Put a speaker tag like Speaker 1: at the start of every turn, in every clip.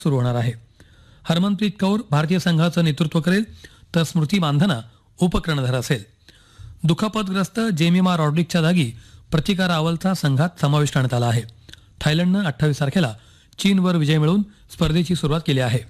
Speaker 1: सुरू होणार आहे. हरमनप्रीत कौर भारतीय संघाचं नेतृत्व करेल तर स्मृती मानधना उपकर्णधार असेल. दुखापतग्रस्त जेमिमा रॉड्रिकच्या जागी प्रतिकार रावलचा संघात समावेश करण्यात आला आहे. थायलंडनं 28 तारखेला चीनवर विजय मिळवून स्पर्धेची सुरुवात केली आहे.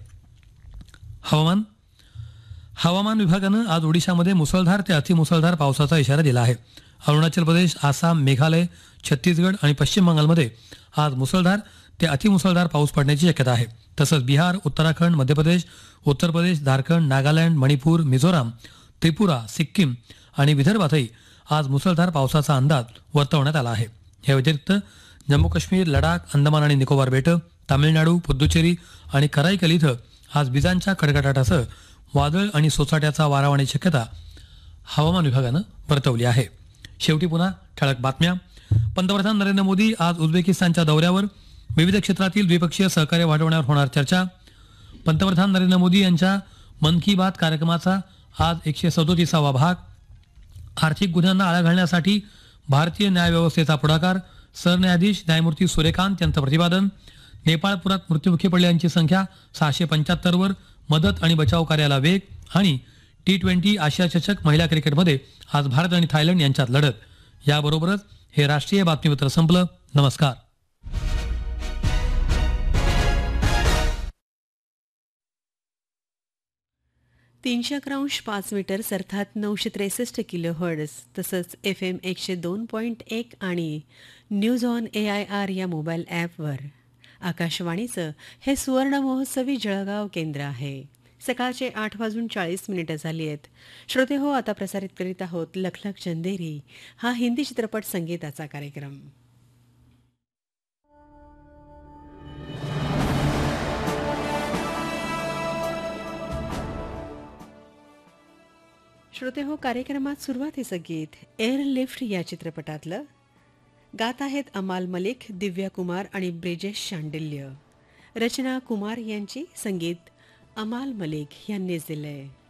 Speaker 1: हवामान विभागानं आज ओडिशामध्ये मुसळधार ते अतिमुसळधार पावसाचा इशारा दिला आहे. अरुणाचल प्रदेश, आसाम, मेघालय, छत्तीसगड आणि पश्चिम बंगालमध्ये आज मुसळधार ते अतिमुसळधार पाऊस पडण्याची शक्यता आहे. तसंच बिहार, उत्तराखंड, मध्य प्रदेश, उत्तर प्रदेश, झारखंड, नागालँड, मणिपूर, मिझोराम, त्रिपुरा, सिक्कीम आणि विदर्भातही आज मुसळधार पावसाचा अंदाज वर्तवण्यात आला आहे. या व्यतिरिक्त जम्मू काश्मीर, लडाख, अंदमान आणि निकोबार बेटं, तामिळनाडू, पुद्दुचेरी आणि कराईकल इथं आज विजांच्या कडकडाटासह वादळ आणि सोसाट्याचा वारा वाहण्याची शक्यता हवामान विभागानं वर्तवली आहे. शेवटी पुन्हा ठळक बातम्या. पंतप्रधान नरेंद्र मोदी आज उझबेकिस्तानच्या दौऱ्यावर. विविध क्षेत्रातील द्विपक्षीय सहकार्य वाढवण्यावर होणार चर्चा. पंतप्रधान नरेंद्र मोदी यांच्या मन की बात कार्यक्रमाचा आज 137वा भाग. आर्थिक गुन्ह्यांना आळा घालण्यासाठी भारतीय न्यायव्यवस्थेचा पुढाकार. सरन्यायाधीश न्यायमूर्ती सूर्यकांत यांचं प्रतिपादन. नेपाळपुरात मृत्युमुखी पडलेल्यांची संख्या 675 वर. मदत आणि बचाव कार्याला वेग. आणि T20 आशिया चषक महिला क्रिकेटमध्ये आज भारत आणि थायलंड यांच्यात लढत. याबरोबरच हे राष्ट्रीय बातमीपत्र संपलं. नमस्कार.
Speaker 2: तीनशे 5 मीटर्स अर्थात 963 किलोहर्ट्ज तसंच FM 102.1 आणि न्यूज ऑन AIR या मोबाईल ॲपवर आकाशवाणीचं हे सुवर्ण महोत्सवी जळगाव केंद्र आहे. सकाळचे 8:40 झाली आहेत. श्रोते हो, आता प्रसारित करीत आहोत लखलख चंदेरी हा हिंदी चित्रपट संगीताचा कार्यक्रम. श्रोते हो, कार्यक्रमात सुरुवातीचं गीत एअरलिफ्ट या चित्रपटातलं. गात आहेत अमाल मलिक, दिव्या कुमार आणि ब्रिजेश शांडिल्य. रचना कुमार यांची, संगीत अमाल मलिक यांनीच दिलंय.